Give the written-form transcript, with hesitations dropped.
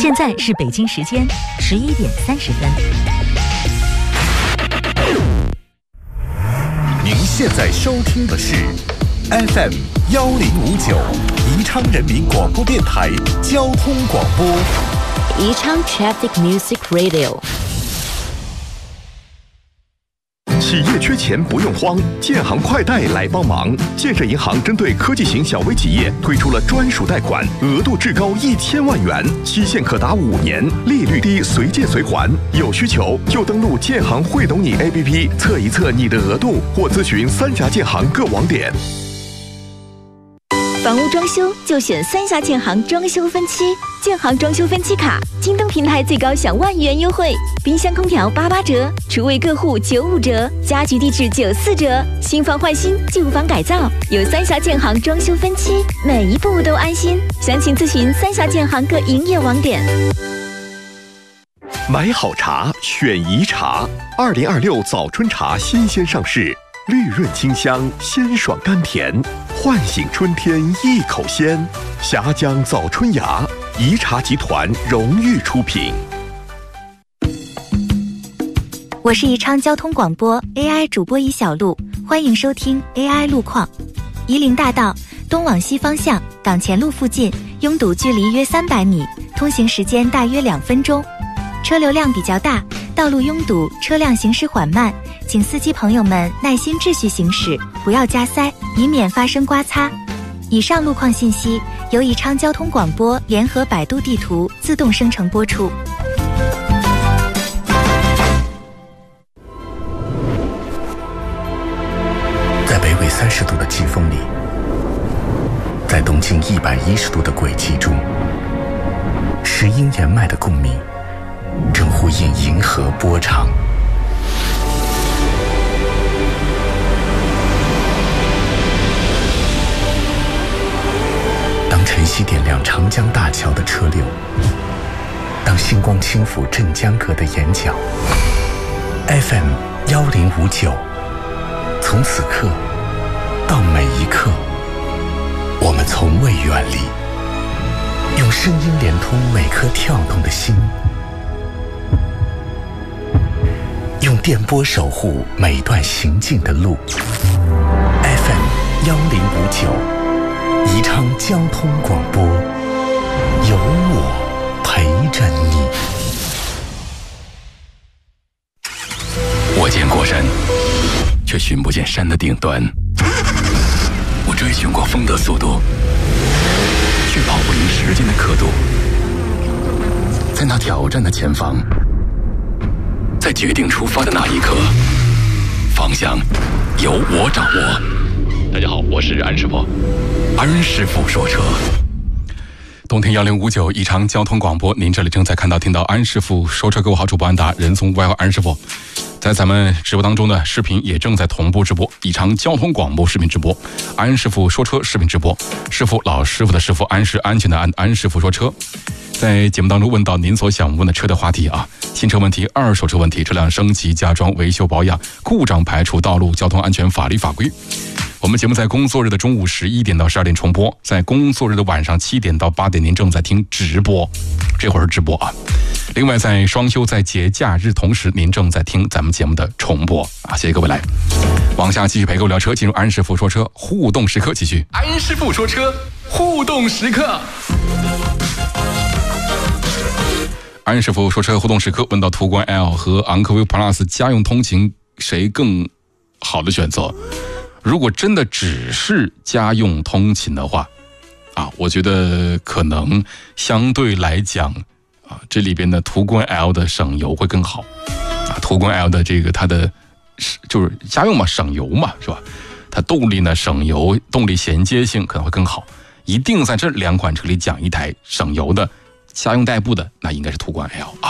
现在是北京时间11点30分。 您现在收听的是 FM 1059宜昌人民广播电台交通广播。 宜昌 Traffic Music Radio。 企业缺钱不用慌，建行快贷来帮忙。建设银行针对科技型小微企业推出了专属贷款，额度至高1000万元，期限可达5年，利率低，随借随还。有需求就登录建行会懂你 APP 测一测你的额度，或咨询3家建行各网点。 房屋装修就选3峡建行装修分期，建行装修分期卡，京东平台最高享10000元优惠，冰箱空调88折，厨卫各户95折，家居地质94折，新房换新，旧房改造，有3峡建行装修分期，每一步都安心。详情咨询3峡建行各营业网点。 买好茶，选宜茶。2026早春茶新鲜上市，绿润清香，鲜爽甘甜，唤醒春天一口鲜。峡江早春芽，宜茶集团荣誉出品。 我是宜昌交通广播 AI 主播宜小璐，欢迎收听 AI 路况。夷陵大道东往西方向港前路附近拥堵距离约300米，通行时间大约2分钟，车流量比较大，道路拥堵，车辆行驶缓慢，请司机朋友们耐心秩序行驶，不要加塞，以免发生刮擦。以上路况信息由宜昌交通广播联合百度地图自动生成播出。 在北纬30度的季风里，在东经110度的轨迹中，石英岩脉的共鸣正呼应银河波长。当晨曦点亮长江大桥的车流，当星光轻抚镇江阁的眼角， FM 1059，从此刻到每一刻，我们从未远离，用声音连通每颗跳动的心，用电波守护每段行进的路。 FM 1059宜昌交通广播，有我陪着你。 我见过山，却寻不见山的顶端。我追寻过风的速度，却跑不赢时间的刻度。在那挑战的前方，在决定出发的那一刻，方向由我掌握。大家好，我是安师傅。安师傅说车，冬天1059宜昌交通广播，您这里正在听到安师傅说车。各位好，主播安达，人送外号安师傅。在咱们直播当中呢，视频也正在同步直播，宜昌交通广播视频直播，安师傅说车视频直播，师傅老师傅的师傅，安是安全的安，安师傅说车。在节目当中问到您所想问的车的话题啊，新车问题、二手车问题、车辆升级、加装、维修保养、故障排除、道路交通安全法律法规。我们节目在工作日的中午11点到12点重播，在工作日的晚上7点到8点您正在听直播，这会儿是直播啊。另外在双休在节假日同时您正在听咱们节目的重播啊，谢谢各位来往下继续陪各位聊车，进入安师傅说车互动时刻，继续安师傅说车互动时刻。安师傅说车互动时刻，问到途观 L 和昂科威 Plus 家用通勤谁更好的选择？如果真的只是家用通勤的话啊，我觉得可能相对来讲啊，这里边的途观 L 的省油会更好啊。途观 L 的这个它的就是家用嘛，省油嘛，是吧？它动力呢省油，动力衔接性可能会更好。一定在这2款车里讲一台省油的家用代步的，那应该是途观 L 啊。